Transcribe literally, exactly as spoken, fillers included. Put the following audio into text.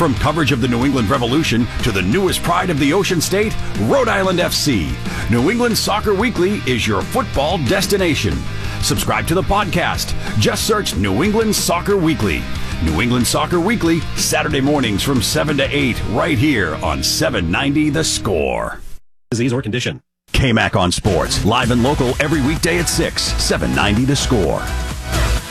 From coverage of the New England Revolution to the newest pride of the Ocean State, Rhode Island F C, New England Soccer Weekly is your football destination. Subscribe to the podcast. Just search New England Soccer Weekly. New England Soccer Weekly, Saturday mornings from seven to eight, right here on seven ninety The Score. Disease or condition. K-Mac on Sports, live and local every weekday at six, seven ninety The Score.